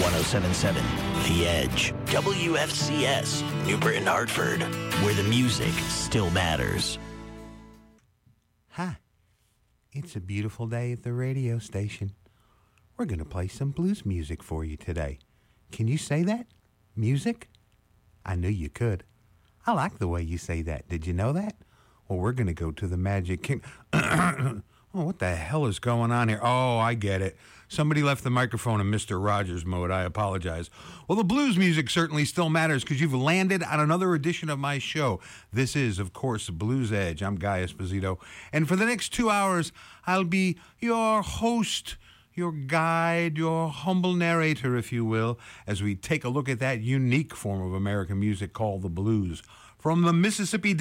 1077 The Edge, WFCS, Newport and Hartford, where the music still matters. Hi, it's a beautiful day at the radio station. We're going to play some blues music for you today. Can you say that? Music? I knew you could. I like the way you say that. Did you know that? Well, we're going to go to the Magic King. Oh, what the hell is going on here? Oh, I get it. Somebody left the microphone in Mr. Rogers mode. I apologize. Well, the blues music certainly still matters because you've landed on another edition of my show. This is, of course, Blues Edge. I'm Guy Esposito. And for the next 2 hours, I'll be your host, your guide, your humble narrator, if you will, as we take a look at that unique form of American music called the blues. From the Mississippi